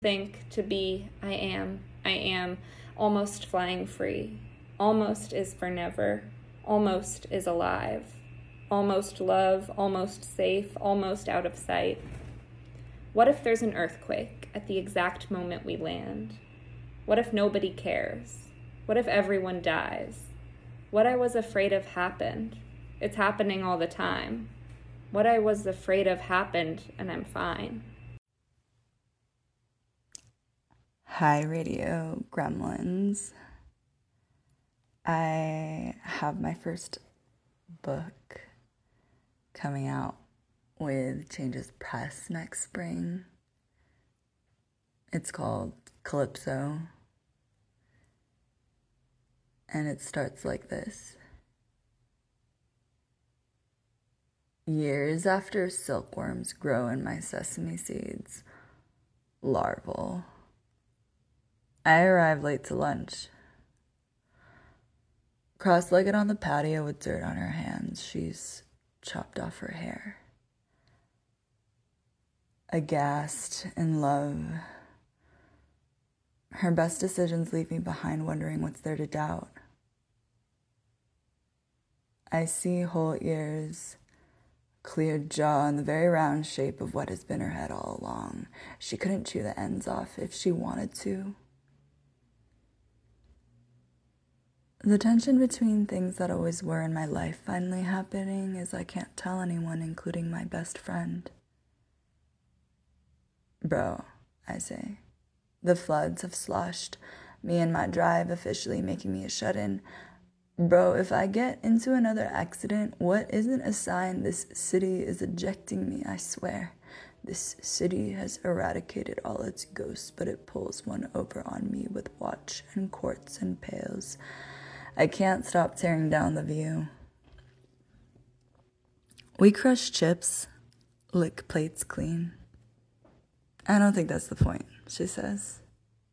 Think to be, I am, almost flying free. Almost is for never. Almost is alive. Almost love, almost safe, almost out of sight. What if there's an earthquake at the exact moment we land? What if nobody cares? What if everyone dies? What I was afraid of happened. It's happening all the time. What I was afraid of happened, and I'm fine. Hi, Radio Gremlins. I have my first book coming out with Changes Press next spring. It's called Calypso, and it starts like this. Years after silkworms grow in my sesame seeds, larval, I arrive late to lunch. Cross-legged on the patio with dirt on her hands, she's chopped off her hair. Aghast, in love, her best decisions leave me behind wondering what's there to doubt. I see whole ears, cleared jaw, and the very round shape of what has been her head all along. She couldn't chew the ends off if she wanted to. The tension between things that always were in my life finally happening is I can't tell anyone, including my best friend. Bro, I say. The floods have sloshed me and my drive, officially making me a shut-in. Bro, if I get into another accident, what isn't a sign this city is ejecting me, I swear. This city has eradicated all its ghosts, but it pulls one over on me with watch and quartz and pails. I can't stop tearing down the view. We crush chips, lick plates clean. I don't think that's the point, she says.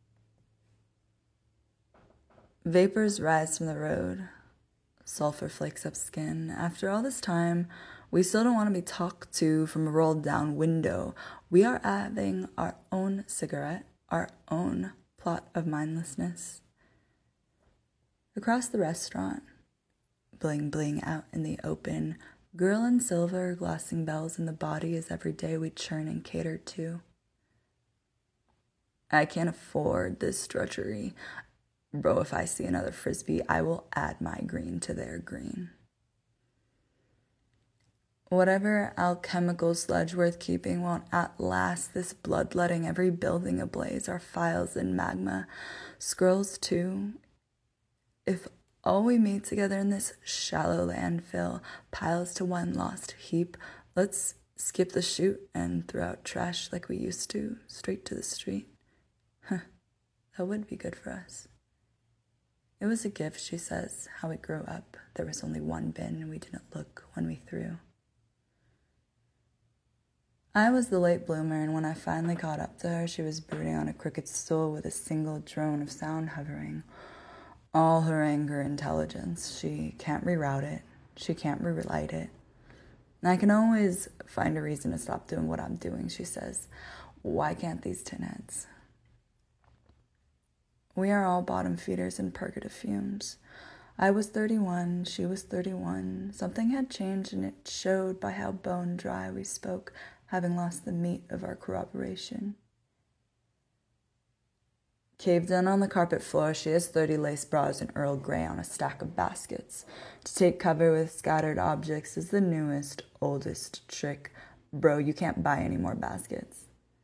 Vapors rise from the road. Sulfur flakes up skin. After all this time, we still don't want to be talked to from a rolled down window. We are having our own cigarette, our own plot of mindlessness. Across the restaurant, bling bling out in the open, girl in silver glossing bells in the body is every day we churn and cater to. I can't afford this drudgery. Bro, if I see another frisbee, I will add my green to their green. Whatever alchemical sludge worth keeping won't outlast this bloodletting every building ablaze, our files in magma. Scrolls too. If all we meet together in this shallow landfill piles to one lost heap, let's skip the chute and throw out trash like we used to, straight to the street. That would be good for us. It was a gift, she says, how we grew up. There was only one bin and we didn't look when we threw. I was the late bloomer, and when I finally caught up to her, she was brooding on a crooked stool with a single drone of sound hovering. All her anger intelligence. She can't reroute it. She can't rewrite it. And I can always find a reason to stop doing what I'm doing, she says. Why can't these tin heads? We are all bottom feeders in purgative fumes. I was 31, she was 31. Something had changed, and it showed by how bone dry we spoke, having lost the meat of our corroboration. Caved in on the carpet floor, she has 30 lace bras and Earl Grey on a stack of baskets. To take cover with scattered objects is the newest, oldest trick. Bro, you can't buy any more baskets.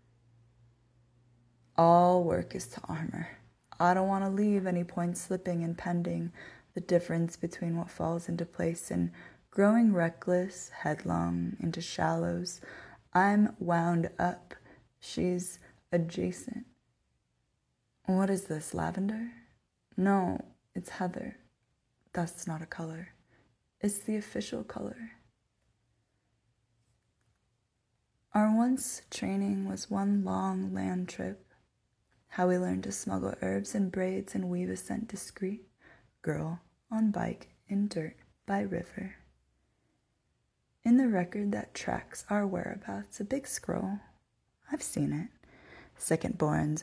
All work is to armor. I don't want to leave any point slipping and pending, the difference between what falls into place and growing reckless, headlong, into shallows. I'm wound up. She's adjacent. What is this, lavender? No, it's heather. That's not a color. It's the official color. Our once training was one long land trip. How we learned to smuggle herbs and braids and weave a scent discreet. Girl on bike in dirt by river. In the record that tracks our whereabouts, a big scroll. I've seen it. second borns